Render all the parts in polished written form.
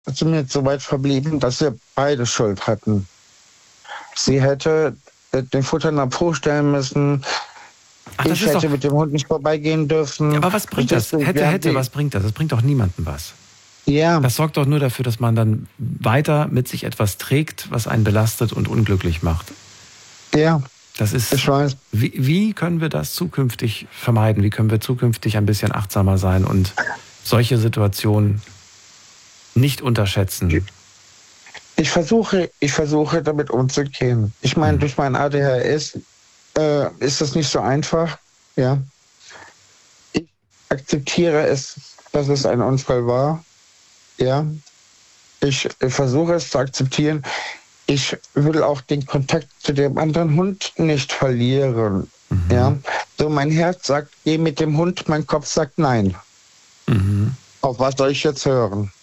sind jetzt so weit verblieben, dass wir beide Schuld hatten. Sie hätte den Futternapf hochstellen müssen. Ach, das Ich ist hätte doch, mit dem Hund nicht vorbeigehen dürfen. ja, aber was bringt das? Hätte, was bringt das? Das bringt doch niemandem was. Ja, Das sorgt doch nur dafür, dass man dann weiter mit sich etwas trägt, was einen belastet und unglücklich macht. ja, Das ist, ich weiß. wie können wir das zukünftig vermeiden? Wie können wir zukünftig ein bisschen achtsamer sein und solche Situationen nicht unterschätzen? Ich versuche damit umzugehen. Ich meine, durch mein ADHS ist das nicht so einfach. Ja, ich akzeptiere es, dass es ein Unfall war. Ja, ich versuche es zu akzeptieren. Ich will auch den Kontakt zu dem anderen Hund nicht verlieren. Ja, so mein Herz sagt, geh mit dem Hund, mein Kopf sagt nein. Auf was soll ich jetzt hören?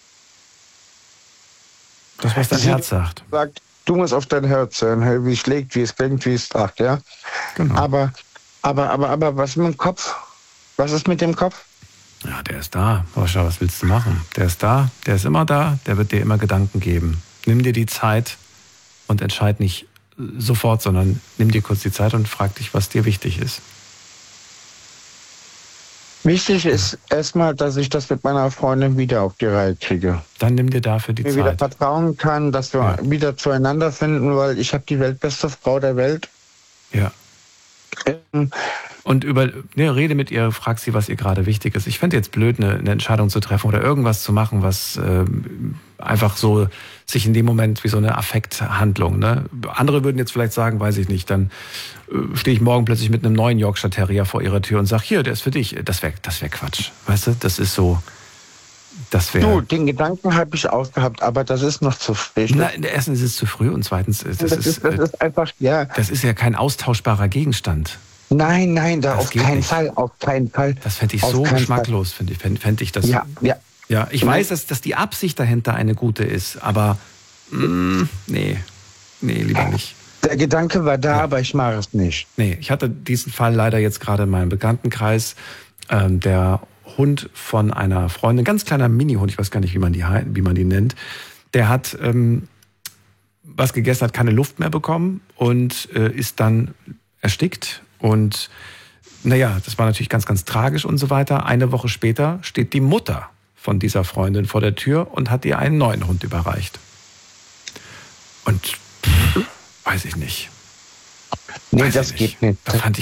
Das, was dein Herz sagt. Du musst auf dein Herz hören, hey, wie es schlägt, wie es klingt, wie es sagt, ja. Genau. Aber was mit dem Kopf? Was ist mit dem Kopf? Ja, der ist da. Sascha, was willst du machen? Der ist da, der ist immer da, der wird dir immer Gedanken geben. Nimm dir die Zeit und entscheid nicht sofort, sondern nimm dir kurz die Zeit und frag dich, was dir wichtig ist. Wichtig ist erstmal, dass ich das mit meiner Freundin wieder auf die Reihe kriege. Dann nimm dir dafür die Mir Zeit. wieder vertrauen kann, dass wir wieder zueinander finden, weil ich habe die weltbeste Frau der Welt. Ja. Und rede mit ihr, frag sie, was ihr gerade wichtig ist. Ich fände jetzt blöd, eine Entscheidung zu treffen oder irgendwas zu machen, was einfach so sich in dem Moment wie so eine Affekthandlung. Ne? Andere würden jetzt vielleicht sagen, weiß ich nicht, dann stehe ich morgen plötzlich mit einem neuen Yorkshire Terrier vor ihrer Tür und sage, hier, der ist für dich. Das wär Quatsch. Weißt du, das ist so, Du, den Gedanken habe ich auch gehabt, aber das ist noch zu früh. Erstens ist es zu früh und zweitens, das ist einfach, ja. Das ist ja kein austauschbarer Gegenstand. Nein, auf keinen Fall. Das fände ich so geschmacklos, fände ich das. Ja, ich weiß, dass die Absicht dahinter eine gute ist, aber nee, lieber nicht. Der Gedanke war da, aber ich mache es nicht. Nee, ich hatte diesen Fall leider jetzt gerade in meinem Bekanntenkreis. Der Hund von einer Freundin, ganz kleiner Mini-Hund, ich weiß gar nicht, wie man die nennt, der hat was gegessen, hat keine Luft mehr bekommen und ist dann erstickt. Und naja, das war natürlich ganz, ganz tragisch und so weiter. Eine Woche später steht die Mutter von dieser Freundin vor der Tür und hat ihr einen neuen Hund überreicht. Und weiß ich nicht. Nee, das geht nicht. Das fand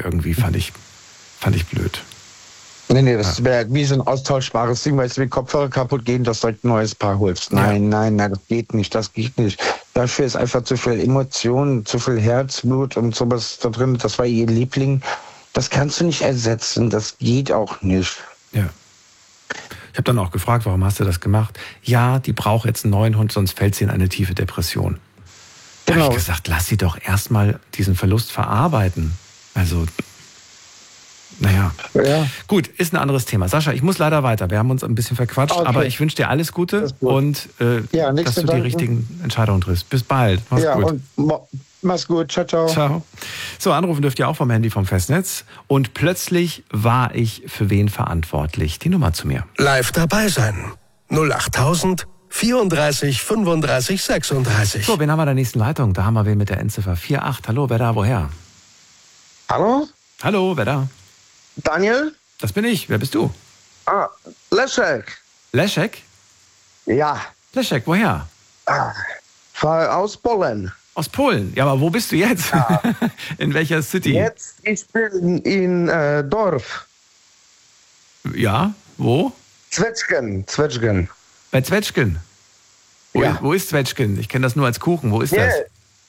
ich blöd. Nee, das wäre wie so ein austauschbares Ding, weil es wie Kopfhörer kaputt gehen, dass du ein neues Paar holst. Nein, das geht nicht. Dafür ist einfach zu viel Emotion, zu viel Herzblut und sowas da drin. Das war ihr Liebling. Das kannst du nicht ersetzen. Das geht auch nicht. Ja. Ich habe dann auch gefragt, warum hast du das gemacht? Ja, die braucht jetzt einen neuen Hund, sonst fällt sie in eine tiefe Depression. Da habe ich gesagt, lass sie doch erstmal diesen Verlust verarbeiten. Also, naja. Ja. Gut, ist ein anderes Thema. Sascha, ich muss leider weiter. Wir haben uns ein bisschen verquatscht, aber ich wünsche dir alles Gute und dass du die richtigen Entscheidungen triffst. Bis bald. Mach's gut. Mach's gut. Ciao, ciao. Ciao. So, anrufen dürft ihr auch vom Handy vom Festnetz. Und plötzlich war ich für wen verantwortlich? Die Nummer zu mir. Live dabei sein. 08000 34 35 36. So, wen haben wir in der nächsten Leitung? Da haben wir wen mit der Endziffer 48. Hallo, wer da, woher? Hallo? Hallo, wer da? Daniel? Das bin ich. Wer bist du? Leszek. Leszek? Ja. Leszek, woher? Aus Polen. Aus Polen? Ja, aber wo bist du jetzt? Ja. In welcher City? Jetzt, ich bin in Dorf. Ja, wo? Zwetschgen. Bei Zwetschgen? Wo ist Zwetschgen? Ich kenne das nur als Kuchen. Wo ist das?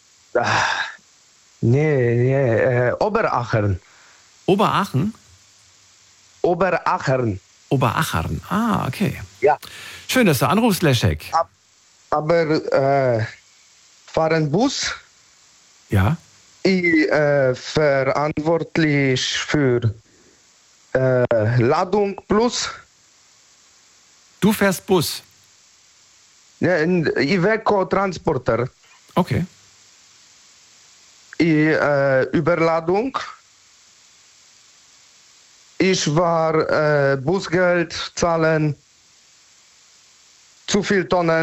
Oberachern. Oberachern? Oberachern. Oberachern, okay. Ja. Schön, dass du anrufst, Leszek. Aber fahren Bus? Ja. Ich verantwortlich für Ladung plus. Du fährst Bus? Ja, Iveco Transporter. Okay. Überladung. Ich war Busgeld zahlen zu viel Tonnen